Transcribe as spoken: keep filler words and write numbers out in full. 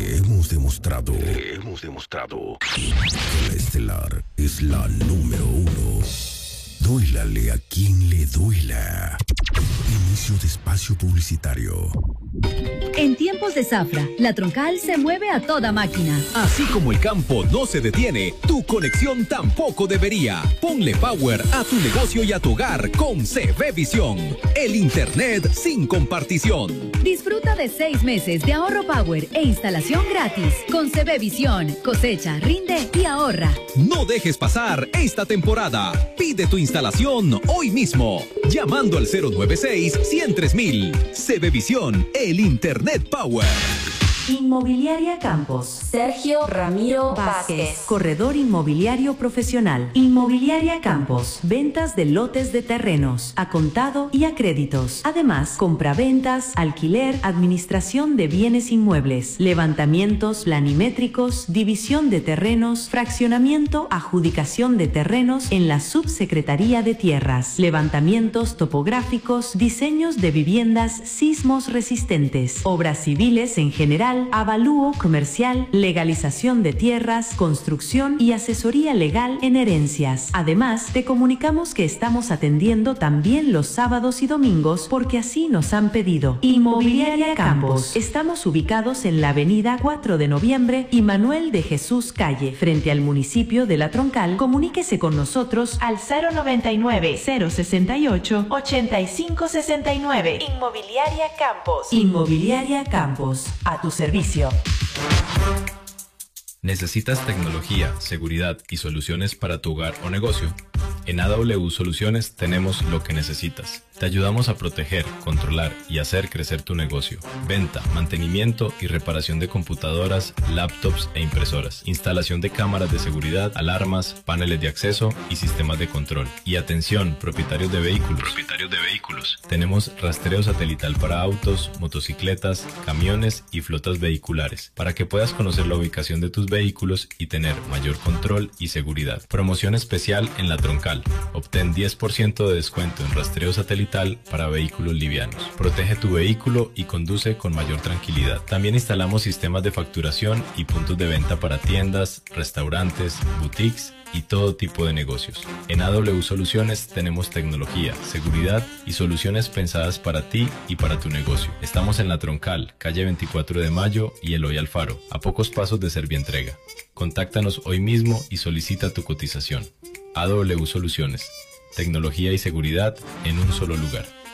Te hemos demostrado. Te hemos demostrado. Que la Estelar es la número uno. Duélale a quien le duela. Inicio de espacio publicitario. En tiempos de zafra, la Troncal se mueve a toda máquina. Así como el campo no se detiene, tu conexión tampoco debería. Ponle power a tu negocio y a tu hogar con C V Visión. El internet sin compartición. Disfruta de seis meses de ahorro power e instalación gratis. Con C V Visión, cosecha, rinde y ahorra. No dejes pasar esta temporada. Pide tu instalación hoy mismo. Llamando al cero nueve seis, uno cero tres mil. C V Visión, el internet power. Inmobiliaria Campos. Sergio Ramiro Vázquez. Corredor inmobiliario profesional. Inmobiliaria Campos. Ventas de lotes de terrenos, a contado y a créditos. Además, compraventas, alquiler, administración de bienes inmuebles, levantamientos planimétricos, división de terrenos, fraccionamiento, adjudicación de terrenos en la Subsecretaría de Tierras, levantamientos topográficos, diseños de viviendas sismos resistentes, obras civiles en general, avalúo comercial, legalización de tierras, construcción y asesoría legal en herencias. Además, te comunicamos que estamos atendiendo también los sábados y domingos porque así nos han pedido. Inmobiliaria Campos. Estamos ubicados en la avenida cuatro de noviembre y Manuel de Jesús Calle, frente al municipio de La Troncal. Comuníquese con nosotros al cero noventa y nueve, cero sesenta y ocho, ochenta y cinco sesenta y nueve. Inmobiliaria Campos. Inmobiliaria Campos. A tu servicio. ¿Necesitas tecnología, seguridad y soluciones para tu hogar o negocio? En A W Soluciones tenemos lo que necesitas. Te ayudamos a proteger, controlar y hacer crecer tu negocio. Venta, mantenimiento y reparación de computadoras, laptops e impresoras. Instalación de cámaras de seguridad, alarmas, paneles de acceso y sistemas de control. Y atención, propietarios de vehículos. Propietarios de vehículos. Tenemos rastreo satelital para autos, motocicletas, camiones y flotas vehiculares, para que puedas conocer la ubicación de tus vehículos y tener mayor control y seguridad. Promoción especial en La Troncal. Obtén diez por ciento de descuento en rastreo satelital para vehículos livianos. Protege tu vehículo y conduce con mayor tranquilidad. También instalamos sistemas de facturación y puntos de venta para tiendas, restaurantes, boutiques y todo tipo de negocios. En A W Soluciones tenemos tecnología, seguridad y soluciones pensadas para ti y para tu negocio. Estamos en La Troncal, calle veinticuatro de mayo y Eloy Alfaro, a pocos pasos de Servientrega. Contáctanos hoy mismo y solicita tu cotización. A W Soluciones. Tecnología y seguridad en un solo lugar.